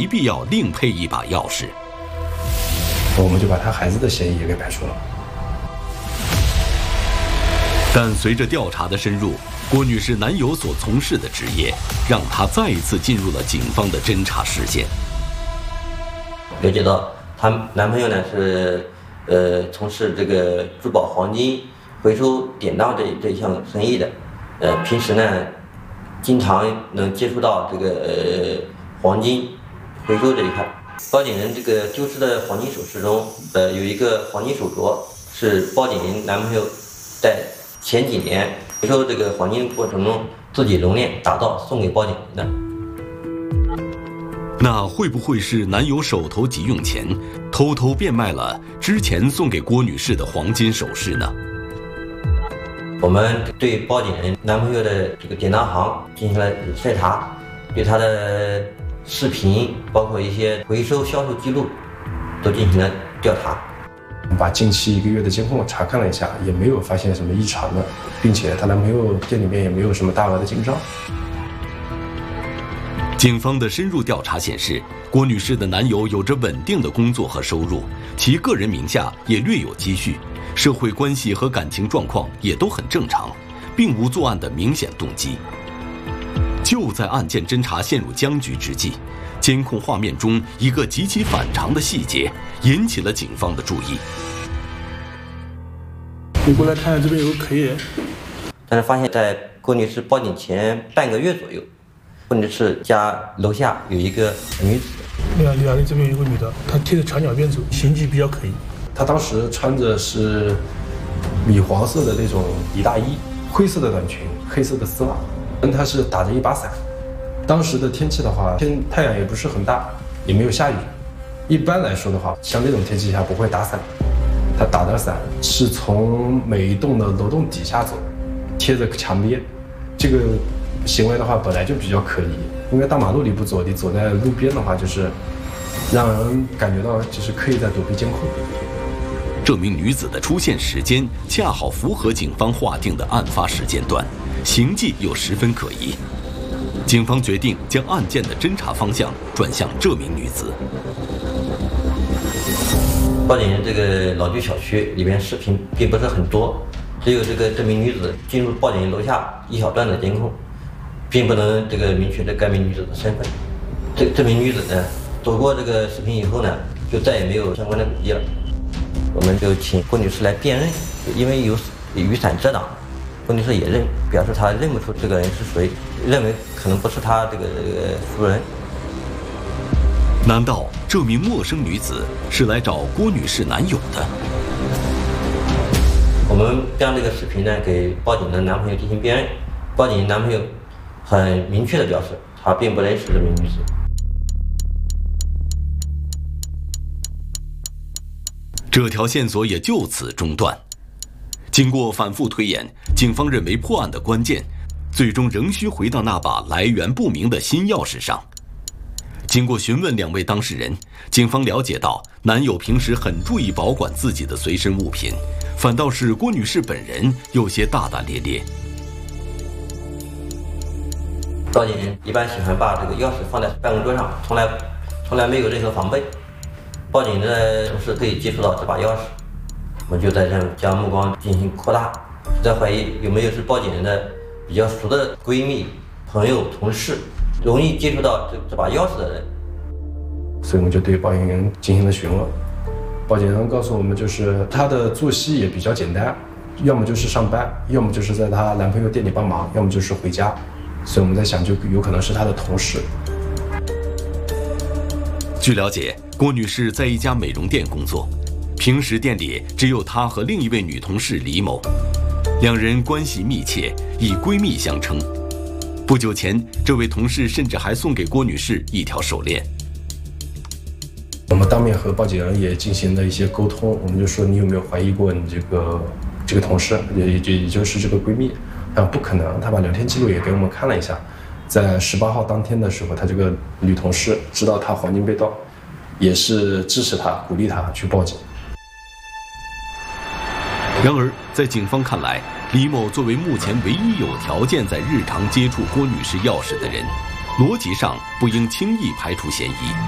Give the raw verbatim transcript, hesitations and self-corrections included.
必要另配一把钥匙。 我们就把他孩子的嫌疑也给排除了。 但随着调查的深入，郭女士男友所从事的职业，让她再一次进入了警方的侦查视线。 了解到，她男朋友呢是，呃，从事这个珠宝、黄金回收典当这这一项生意的，呃，平时呢，经常能接触到这个呃黄金回收这一块。报警人这个丢失的黄金首饰中，呃，有一个黄金手镯是报警人男朋友在前几年回收这个黄金过程中自己熔炼打造送给报警人的。 那会不会是男友手头急用钱，偷偷变卖了之前送给郭女士的黄金首饰呢？ 我们对报警人男朋友的这个典当行进行了筛查，对他的视频，包括一些回收销售记录，都进行了调查。 把近期一个月的监控查看了一下，也没有发现什么异常的，并且她男朋友店里面也没有什么大额的进账。 警方的深入调查显示，郭女士的男友有着稳定的工作和收入，其个人名下也略有积蓄，社会关系和感情状况也都很正常，并无作案的明显动机。就在案件侦查陷入僵局之际，监控画面中一个极其反常的细节引起了警方的注意。 你过来看看，这边有个可以。 但是发现，在郭女士报警前半个月左右，郭女士家楼下有一个女子。 两两人这边有个女的，她贴着墙角边走，形迹比较可疑。 她当时穿着是米黄色的那种呢大衣，灰色的短裙，黑色的丝袜，但她是打着一把伞。当时的天气的话，天太阳也不是很大，也没有下雨。一般来说的话，像这种天气下不会打伞。他打着伞是从每一栋的楼栋底下走，贴着墙边。这个行为的话本来就比较可疑，因为大马路里不走，你走在路边的话，就是让人感觉到就是刻意在躲避监控。 这名女子的出现时间恰好符合警方划定的案发时间段，行迹又十分可疑。警方决定将案件的侦查方向转向这名女子。 报警人这个老旧小区里边视频并不是很多，只有这个这名女子进入报警人楼下一小段的监控，并不能这个明确的该名女子的身份。这这名女子呢，走过这个视频以后呢，就再也没有相关的轨迹了。我们就请郭女士来辨认，因为有雨伞遮挡，郭女士也认，表示她认不出这个人是谁，认为可能不是她这个这个熟人。 难道这名陌生女子是来找郭女士男友的？ 我们将这个视频呢给报警的男朋友进行辨认，报警男朋友很明确的表示，他并不认识这名女子。 这条线索也就此中断。经过反复推演，警方认为破案的关键，最终仍需回到那把来源不明的新钥匙上。经过询问两位当事人，警方了解到，男友平时很注意保管自己的随身物品，反倒是郭女士本人有些大大咧咧。 报警人一般喜欢把这个钥匙放在办公桌上，从来从来没有任何防备。报警的同事可以接触到这把钥匙，我们就在这将目光进行扩大，在怀疑有没有是报警人的比较熟的闺蜜、朋友、同事，容易接触到这这把钥匙的人。 所以我们就对报警人进行了询问。报警人告诉我们，就是她的作息也比较简单，要么就是上班，要么就是在她男朋友店里帮忙，要么就是回家。所以我们在想，就有可能是她的同事。 据了解，郭女士在一家美容店工作，平时店里只有她和另一位女同事李某，两人关系密切，以闺蜜相称。不久前，这位同事甚至还送给郭女士一条手链。 我们当面和报警人也进行了一些沟通，我们就说，你有没有怀疑过你这个这个同事，也也也就是这个闺蜜？啊，不可能，她把聊天记录也给我们看了一下，在十八号当天的时候，她这个女同事知道她黄金被盗，也是支持她、鼓励她去报警。 然而，在警方看来，李某作为目前唯一有条件在日常接触郭女士钥匙的人，逻辑上不应轻易排除嫌疑。